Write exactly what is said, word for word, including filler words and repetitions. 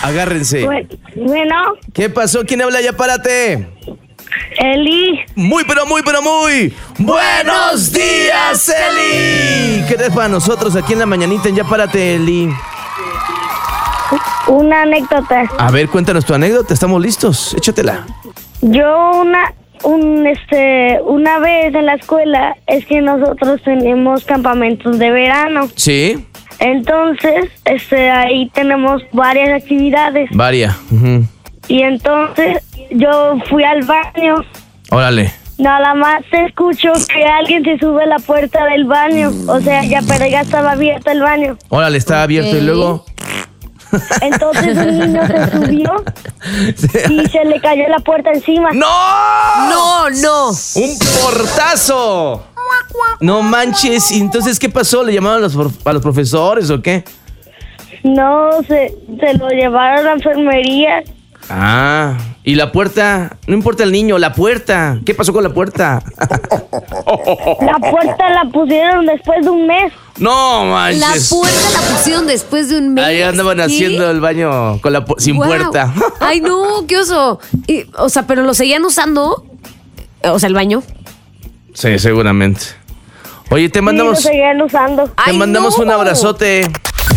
Agárrense. Bueno. ¿Qué pasó? ¿Quién habla? Ya párate. Eli. Muy, pero muy, pero muy. ¡Buenos días, Eli! ¿Qué tal para nosotros aquí en la mañanita en Ya Párate, Eli? Una anécdota. A ver, cuéntanos tu anécdota. Estamos listos. Échatela. Yo una, un, este, una vez en la escuela es que nosotros tenemos campamentos de verano. Sí. Entonces, este, ahí tenemos varias actividades. Varia. Uh-huh. Y entonces yo fui al baño. Órale. Nada más escucho que alguien se sube a la puerta del baño. O sea, ya, pero ya estaba abierto el baño. Órale, estaba abierto Ok. y luego... Entonces un niño se subió y se le cayó la puerta encima. ¡No! No, no. ¡Un portazo! No manches. ¿Y entonces qué pasó? ¿Le llamaron a los, a los profesores o qué? No, se, se lo llevaron a la enfermería. Ah, y la puerta, no importa el niño, la puerta. ¿Qué pasó con la puerta? La puerta la pusieron después de un mes. No La manches. puerta la pusieron después de un mes. Ahí andaban ¿Sí? haciendo el baño con la pu- sin Guau. puerta. Ay, no, qué oso. Y, o sea, pero lo seguían usando. O sea, el baño. Sí, seguramente. Oye, te Sí, lo mandamos, seguían usando. te Ay, mandamos no. un abrazote.